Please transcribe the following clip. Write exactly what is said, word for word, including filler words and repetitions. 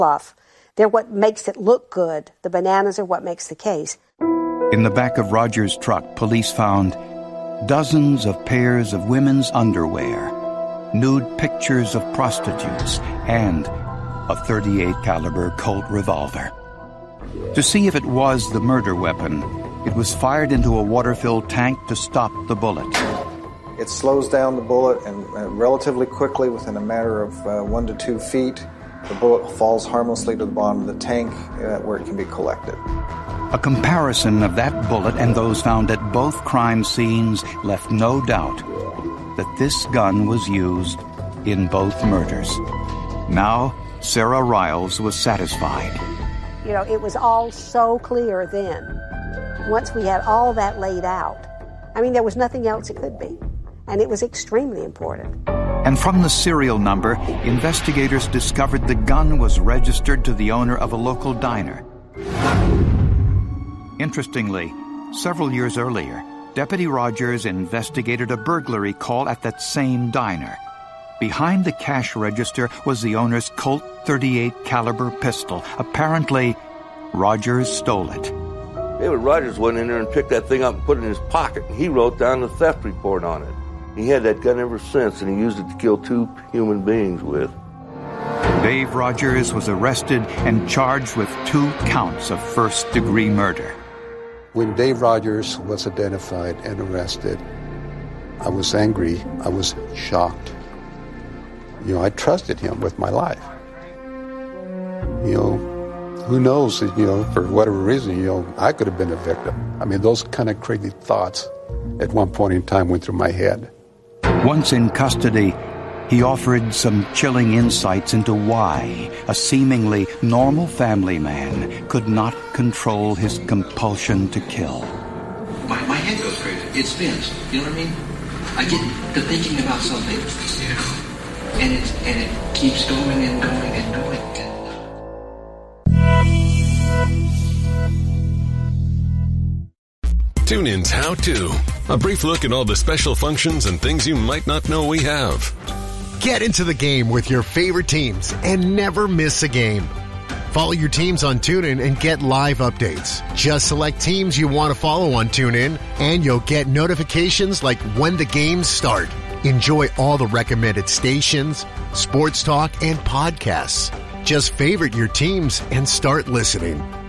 fluff. They're what makes it look good. The bananas are what makes the case. In the back of Rogers' truck, police found dozens of pairs of women's underwear, nude pictures of prostitutes, and a thirty-eight caliber Colt revolver. To see if it was the murder weapon, it was fired into a water-filled tank to stop the bullet. It slows down the bullet, and uh, relatively quickly, within a matter of uh, one to two feet, the bullet falls harmlessly to the bottom of the tank uh, where it can be collected. A comparison of that bullet and those found at both crime scenes left no doubt that this gun was used in both murders. Now, Sarah Riles was satisfied. You know, it was all so clear then. Once we had all that laid out, I mean, there was nothing else it could be. And it was extremely important. And from the serial number, investigators discovered the gun was registered to the owner of a local diner. Interestingly, several years earlier, Deputy Rogers investigated a burglary call at that same diner. Behind the cash register was the owner's Colt thirty-eight caliber pistol. Apparently, Rogers stole it. David Rogers went in there and picked that thing up and put it in his pocket, and he wrote down the theft report on it. He had that gun ever since, and he used it to kill two human beings with. Dave Rogers was arrested and charged with two counts of first-degree murder. When Dave Rogers was identified and arrested, I was angry. I was shocked. You know, I trusted him with my life. You know, who knows, you know, for whatever reason, you know, I could have been a victim. I mean, those kind of crazy thoughts at one point in time went through my head. Once in custody, he offered some chilling insights into why a seemingly normal family man could not control his compulsion to kill. My, my head goes crazy. It spins. You know what I mean? I get to thinking about something, and it, and it keeps going and going and going. TuneIn's How To. A brief look at all the special functions and things you might not know we have. Get into the game with your favorite teams and never miss a game. Follow your teams on TuneIn and get live updates. Just select teams you want to follow on TuneIn, and you'll get notifications like when the games start. Enjoy all the recommended stations, sports talk, and podcasts. Just favorite your teams and start listening.